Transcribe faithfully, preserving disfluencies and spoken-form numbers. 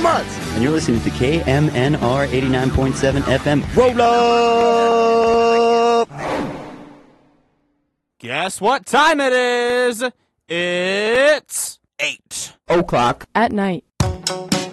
months. And you're listening to K M N R eighty-nine point seven F M. Roll up! Guess what time it is? It's eight O'clock at night.